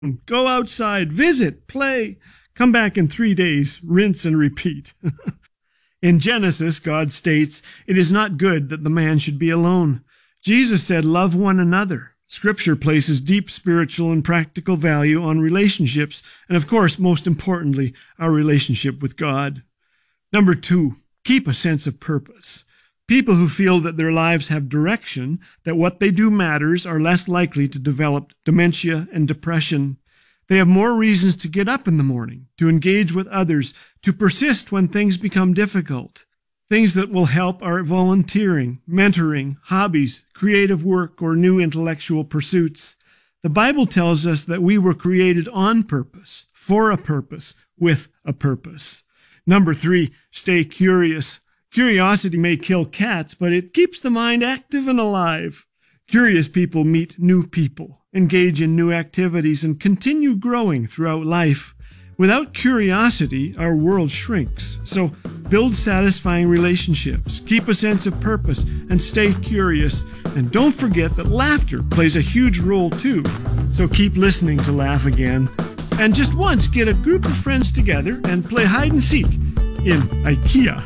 Go outside, visit, play. Come back in 3 days, rinse and repeat. In Genesis, God states, "It is not good that the man should be alone." Jesus said, "Love one another." Scripture places deep spiritual and practical value on relationships, and of course, most importantly, our relationship with God. Number 2, keep a sense of purpose. People who feel that their lives have direction, that what they do matters, are less likely to develop dementia and depression. They have more reasons to get up in the morning, to engage with others, to persist when things become difficult. Things that will help are volunteering, mentoring, hobbies, creative work, or new intellectual pursuits. The Bible tells us that we were created on purpose, for a purpose, with a purpose. Number 3, stay curious. Curiosity may kill cats, but it keeps the mind active and alive. Curious people meet new people, engage in new activities, and continue growing throughout life. Without curiosity, our world shrinks. So build satisfying relationships, keep a sense of purpose, and stay curious. And don't forget that laughter plays a huge role too. So keep listening to Laugh Again. And just once get a group of friends together and play hide and seek in IKEA.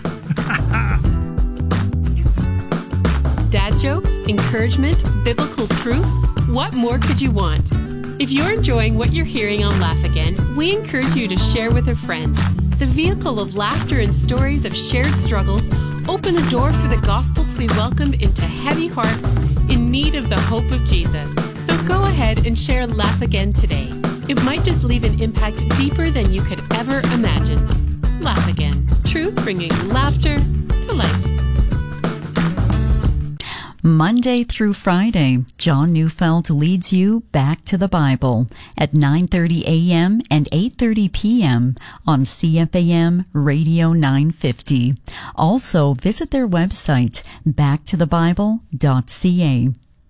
Dad jokes, encouragement, biblical truths. What more could you want? If you're enjoying what you're hearing on Laugh Again, we encourage you to share with a friend. The vehicle of laughter and stories of shared struggles open the door for the gospel to be welcomed into heavy hearts in need of the hope of Jesus. So go ahead and share Laugh Again today. It might just leave an impact deeper than you could ever imagine. Laugh Again. Truth bringing laughter to life. Monday through Friday, John Neufeld leads you back to the Bible at 9:30 a.m. and 8:30 p.m. on CFAM Radio 950. Also, visit their website, backtothebible.ca.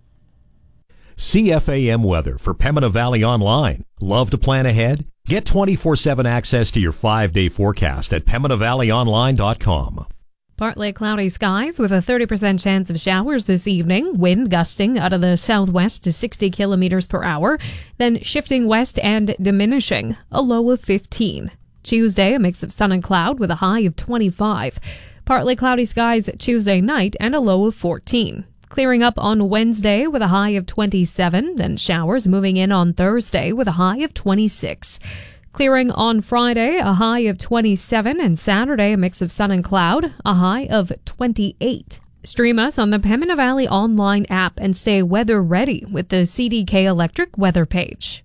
CFAM weather for Pembina Valley Online. Love to plan ahead? Get 24/7 access to your 5-day forecast at PembinaValleyOnline.com. Partly cloudy skies with a 30% chance of showers this evening. Wind gusting out of the southwest to 60 kilometers per hour, then shifting west and diminishing, a low of 15. Tuesday, a mix of sun and cloud with a high of 25. Partly cloudy skies Tuesday night and a low of 14. Clearing up on Wednesday with a high of 27, then showers moving in on Thursday with a high of 26. Clearing on Friday, a high of 27, and Saturday, a mix of sun and cloud, a high of 28. Stream us on the Pembina Valley Online app and stay weather ready with the CDK Electric weather page.